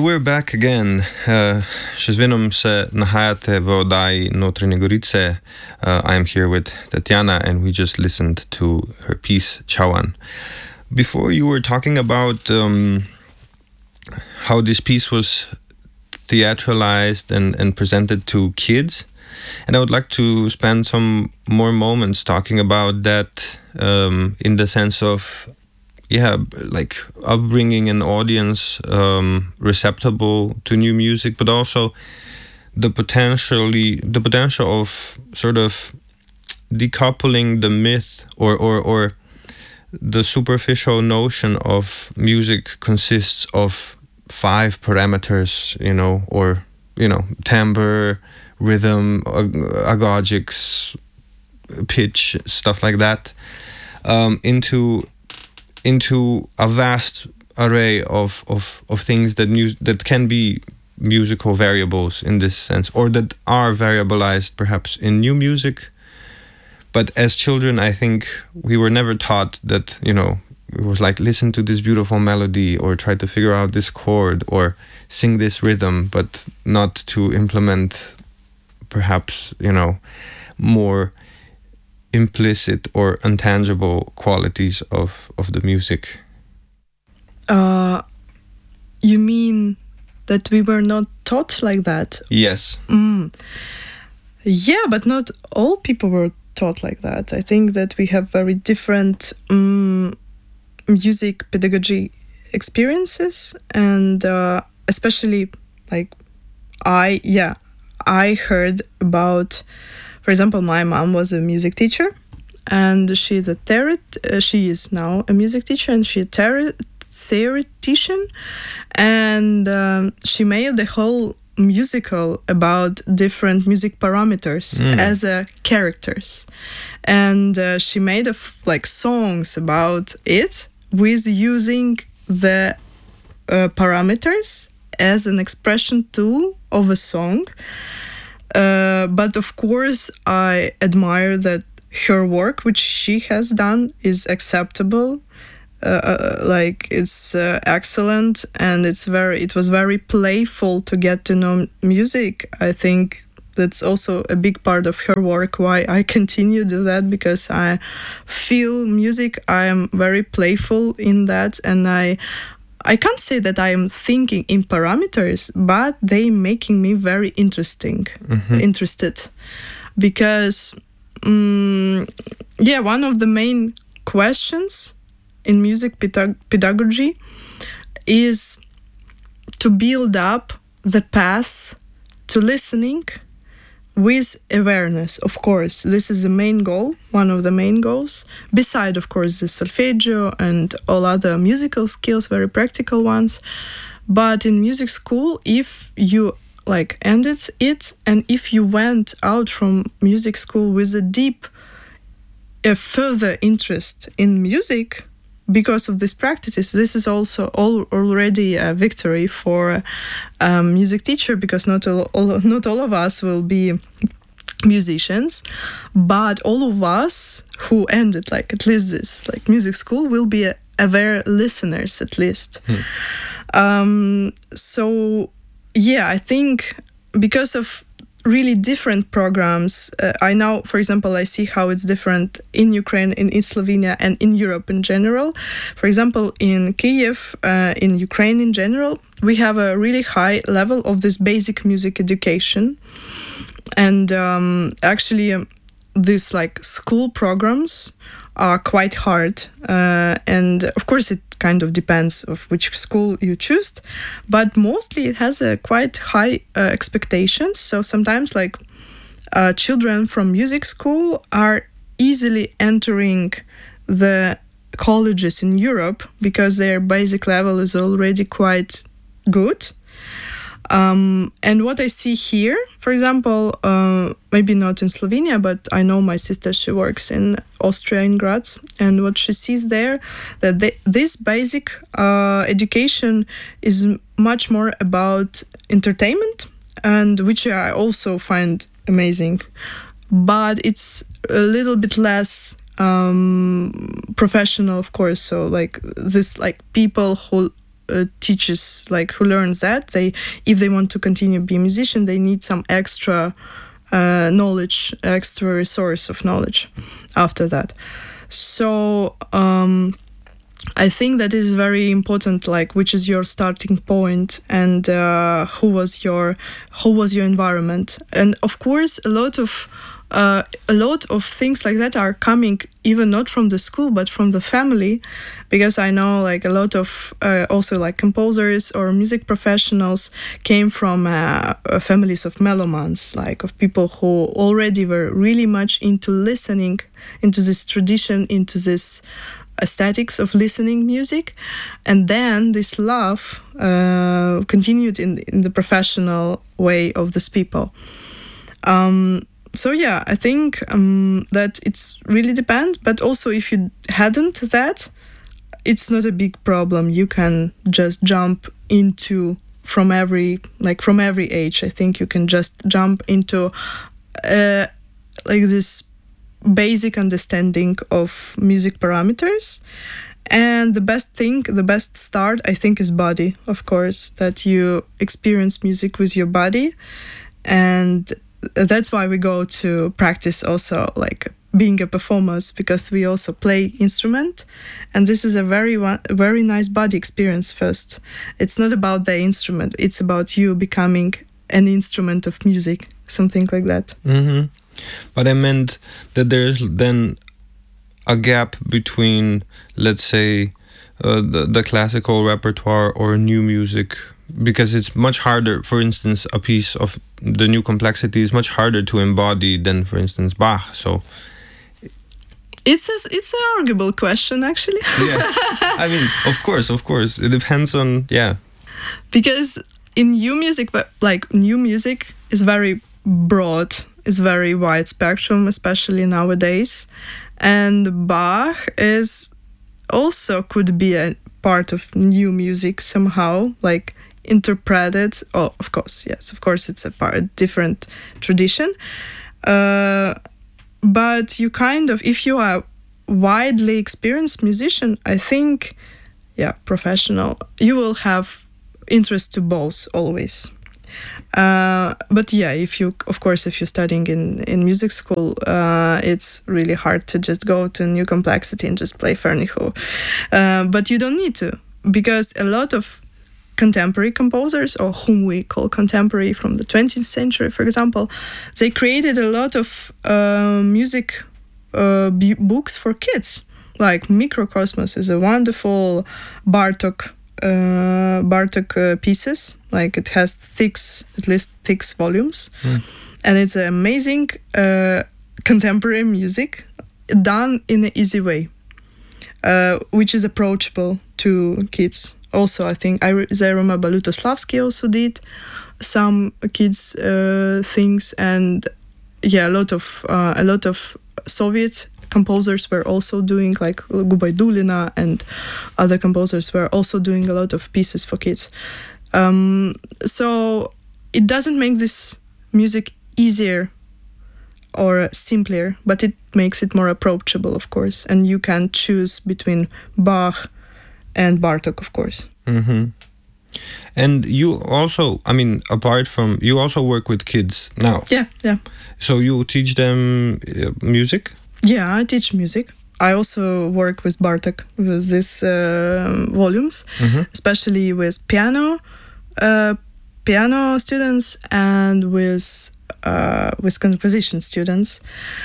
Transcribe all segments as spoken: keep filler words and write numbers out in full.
we're back again. Uh, Še zmerom se nahajate v oddaji Notranje Gorice. Uh, I'm here with Tatiana, and we just listened to her piece, Čawan. Before, you were talking about um, how this piece was theatralized and, and presented to kids. And I would like to spend some more moments talking about that um, in the sense of yeah, like upbringing an audience um, receptible to new music, but also the potentially the potential of sort of decoupling the myth or or or the superficial notion of music consists of five parameters, you know, or you know, timbre, rhythm, ag- agogics, pitch, stuff like that, um, into into a vast array of, of, of things that mu- that can be musical variables in this sense, or that are variabilized perhaps in new music. But as children, I think we were never taught that, you know, it was like, listen to this beautiful melody or try to figure out this chord or sing this rhythm, but not to implement perhaps, you know, more implicit or intangible qualities of, of the music. Uh, you mean that we were not taught like that? Yes. Mm. Yeah, but not all people were taught like that. I think that we have very different um, music pedagogy experiences, and uh, especially like I, yeah, I heard about, for example, my mom was a music teacher, and she's a theoret. Uh, she is now a music teacher, and she's a theor- theoretician, and um, she made the whole musical about different music parameters mm. as uh, characters, and uh, she made a f- like songs about it with using the uh, parameters as an expression tool of a song. Uh, but of course, I admire that her work, which she has done, is acceptable. Uh, uh, like it's uh, excellent, and it's very. It was very playful to get to know music. I think that's also a big part of her work. Why I continue to do that, because I feel music. I am very playful in that, and I. I can't say that I am thinking in parameters, but they making me very interesting, mm-hmm. interested, because um, yeah, one of the main questions in music pedag- pedagogy is to build up the path to listening with awareness. Of course, this is the main goal, one of the main goals, beside, of course, the solfeggio and all other musical skills, very practical ones. But in music school, if you like ended it, and if you went out from music school with a deep, a further interest in music, because of these practices, this is also all already a victory for a music teacher, because not all, all not all of us will be musicians, but all of us who ended like at least this like music school will be a, aware listeners at least. Hmm. Um, so yeah, I think because of really different programs. Uh, I now, for example, I see how it's different in Ukraine, in, in Slovenia, and in Europe in general. For example, in Kyiv, uh, in Ukraine in general, we have a really high level of this basic music education. And um, actually, um, these like school programs are quite hard. Uh, and of course, it kind of depends of which school you choose, but mostly it has a quite high uh, expectations. So sometimes like uh, children from music school are easily entering the colleges in Europe because their basic level is already quite good. Um, and what I see here, for example, uh, maybe not in Slovenia, but I know my sister, she works in Austria, in Graz, and what she sees there, that they, this basic uh, education is much more about entertainment, and which I also find amazing, but it's a little bit less um, professional, of course. So like this, like people who uh, teaches, like who learns that, they if they want to continue be a musician, they need some extra uh, knowledge, extra resource of knowledge after that. So um, I think that is very important, like which is your starting point, and uh, who was your who was your environment. And of course a lot of uh, a lot of things like that are coming even not from the school but from the family, because I know like a lot of uh, also like composers or music professionals came from uh, families of melomans, like of people who already were really much into listening, into this tradition, into this aesthetics of listening music, and then this love uh, continued in in the professional way of these people. Um, so yeah, I think um, that it's really depends, but also if you hadn't that, it's not a big problem. You can just jump into from every like from every age. I think you can just jump into uh, like this basic understanding of music parameters. And the best thing, the best start, I think, is body, of course, that you experience music with your body. And that's why we go to practice also, like being a performers, because we also play instrument. And this is a very very nice body experience first. It's not about the instrument, it's about you becoming an instrument of music, something like that. Mm-hmm. But I meant that there's then a gap between, let's say, uh, the, the classical repertoire or new music, because it's much harder. For instance, a piece of the new complexity is much harder to embody than, for instance, Bach. So it's a, it's an arguable question, actually. Yeah, I mean, of course, of course, it depends on yeah. Because in new music, like new music is very broad. Is very wide spectrum, especially nowadays. And Bach is also could be a part of new music somehow, like interpreted. Oh, of course, yes, of course, it's a part, a different tradition. Uh, but you kind of, if you are widely experienced musician, I think, yeah, professional, you will have interest to both always. Uh, but yeah, if you, of course, if you're studying in, in music school, uh, it's really hard to just go to new complexity and just play Fernihof. Uh, but you don't need to, because a lot of contemporary composers, or whom we call contemporary from the twentieth century, for example, they created a lot of uh, music uh, b- books for kids. Like Microcosmos is a wonderful Bartok Uh, Bartok uh, pieces. Like it has six, at least six volumes, mm. and it's amazing uh, contemporary music done in an easy way, uh, which is approachable to kids. Also, I think I, re- I remember Lutoslavsky also did some kids uh, things, and yeah, a lot of uh, a lot of Soviet composers were also doing, like Gubaidulina and other composers were also doing a lot of pieces for kids. Um, so it doesn't make this music easier or simpler, but it makes it more approachable, of course. And you can choose between Bach and Bartok, of course. Mm-hmm. And you also, I mean, apart from, you also work with kids now. Yeah, yeah. So you teach them uh, music? Yeah, I teach music. I also work with Bartok with these uh, volumes, mm-hmm. especially with piano, uh, piano students, and with uh, with composition students.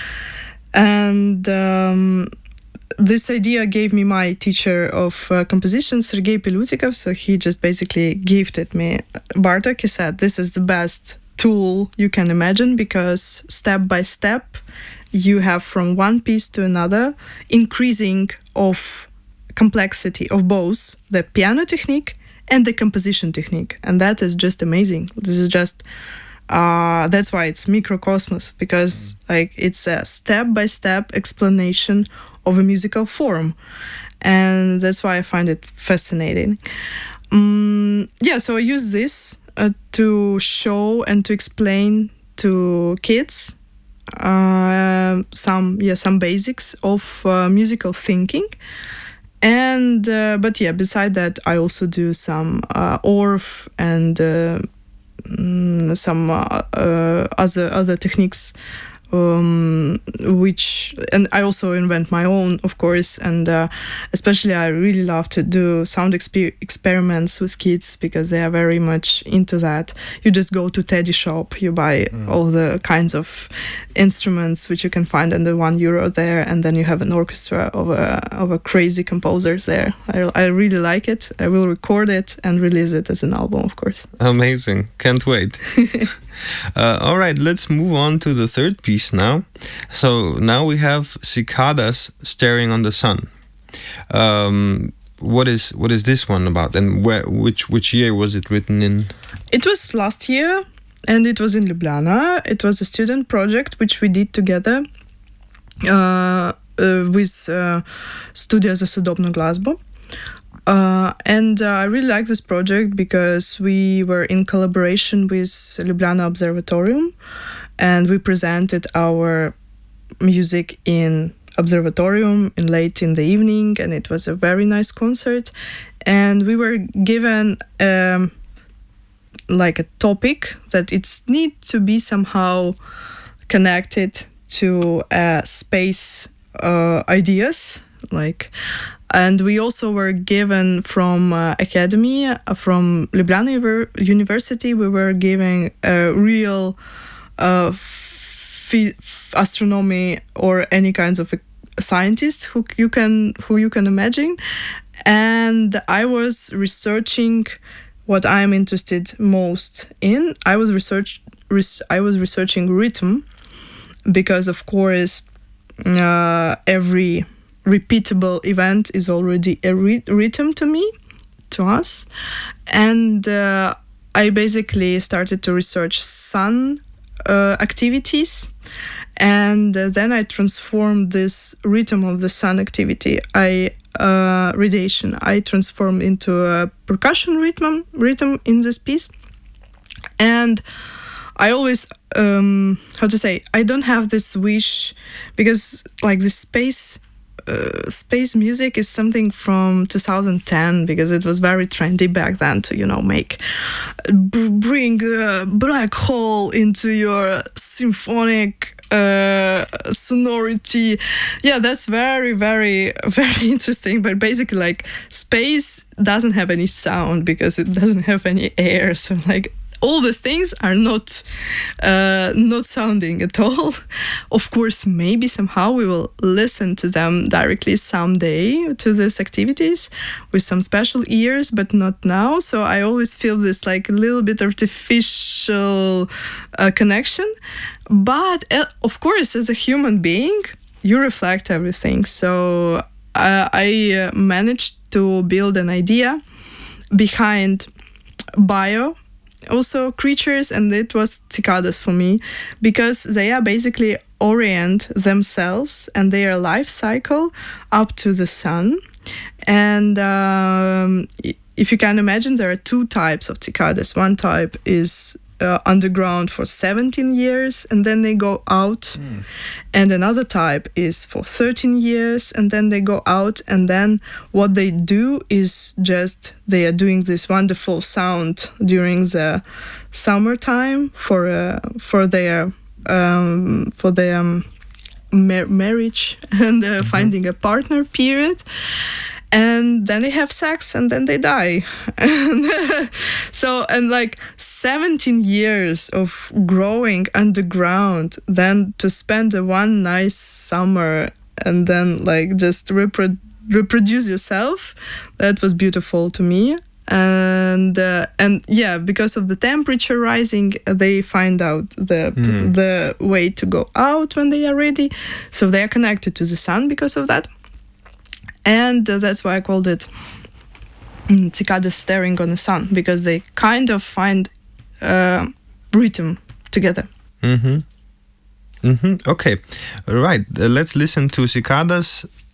And um, this idea gave me my teacher of uh, composition, Sergei Pelutikov. So he just basically gifted me Bartok. He said, "This is the best tool you can imagine, because step by step you have from one piece to another increasing of complexity of both the piano technique and the composition technique, and that is just amazing. This is just uh, that's why it's Microcosmos, because like it's a step-by-step explanation of a musical form, and that's why I find it fascinating. Um, yeah, so I use this uh, to show and to explain to kids uh, some yeah some basics of uh, musical thinking, And uh, but yeah, beside that, I also do some uh, Orff and uh, mm, some uh, uh, other other techniques, um, which and I also invent my own, of course. And uh, especially, I really love to do sound exper- experiments with kids because they are very much into that. You just go to Teddy shop, you buy mm. all the kinds of instruments which you can find under one euro there, and then you have an orchestra of a, of a crazy composers there. I, I really like it. I will record it and release it as an album, of course. Amazing. Can't wait. uh, all right, let's move on to the third piece now. So now we have Cicadas Staring on the Sun. Um, what is what is this one about, and where which which year was it written in? It was last year. And it was in Ljubljana. It was a student project which we did together uh, uh, with uh, Studia za sodobno glasbo. Uh, and uh, I really like this project because we were in collaboration with Ljubljana Observatorium, and we presented our music in Observatorium in late in the evening, and it was a very nice concert. And we were given um, like a topic that it's need to be somehow connected to uh, space uh, ideas, like, and we also were given from uh, academy uh, from Ljubljana University. We were giving a real uh, f- astronomy or any kinds of scientists who you can who you can imagine, and I was researching what I'm interested most in. I was research res- I was researching rhythm because, of course, uh, every repeatable event is already a re- rhythm to me, to us. And uh, I basically started to research sun uh, activities. And uh, then I transformed this rhythm of the sun activity, I uh, radiation, I transformed into a percussion rhythm, rhythm in this piece. And I always, um, how to say, I don't have this wish, because like the space Uh, space music is something from two thousand ten, because it was very trendy back then to, you know, make b- bring a black hole into your symphonic uh, sonority. Yeah, that's very, very, very interesting. But basically, like, space doesn't have any sound because it doesn't have any air. So, like, all these things are not uh, not sounding at all. Of course, maybe somehow we will listen to them directly someday, to these activities, with some special ears, but not now. So I always feel this like a little bit artificial uh, connection. But uh, of course, as a human being, you reflect everything. So uh, I uh, managed to build an idea behind bio also creatures, and it was cicadas for me, because they are basically orient themselves and their life cycle up to the sun. And um, if you can imagine, there are two types of cicadas. One type is uh, underground for seventeen years and then they go out. Mm. And another type is for thirteen years and then they go out. And then what they do is just they are doing this wonderful sound during the summertime for uh, for their um, for their um, mar- marriage and uh, mm-hmm. finding a partner period. And then they have sex and then they die. And so, and like seventeen years of growing underground, then to spend a one nice summer and then like just repro- reproduce yourself, that was beautiful to me. And uh, and yeah, because of the temperature rising, they find out the mm. the way to go out when they are ready. So they are connected to the sun because of that. And uh, that's why I called it um, cicadas staring on the sun, because they kind of find uh, rhythm together. Mm-hmm. Mm-hmm. Okay, right. Uh, let's listen to Cicadas